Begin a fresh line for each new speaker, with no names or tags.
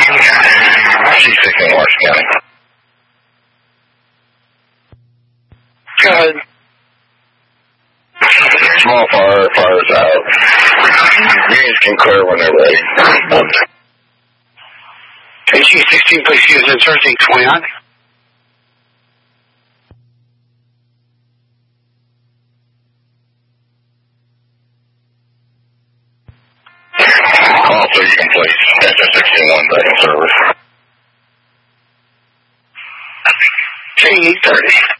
C16 Morris County.
Go ahead.
Small fire's out. Units can clear when they're ready.
HE16, please use in searching 29.
Also, you can place SS61 back in service.
HE30.